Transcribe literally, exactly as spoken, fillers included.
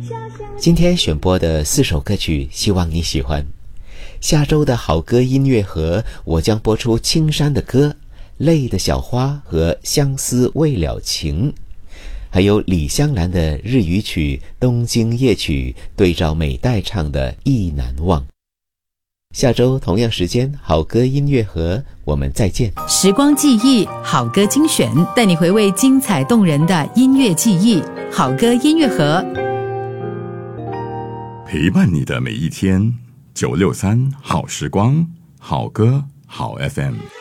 今天选播的四首歌曲，希望你喜欢。下周的好歌音乐盒，我将播出青山的歌、泪的小花和相思未了情，还有李香兰的日语曲、东京夜曲，对照美代唱的意难忘。下周同样时间，好歌音乐盒，我们再见。 时光记忆，好歌精选，带你回味精彩动人的音乐记忆。好歌音乐盒， 陪伴你的每一天。九六三好时光，好歌好 F M。